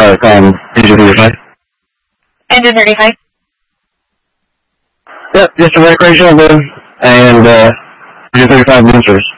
Engine 35. Engine 35. Yep, just a recreational boat, and Engine 35 Minsters.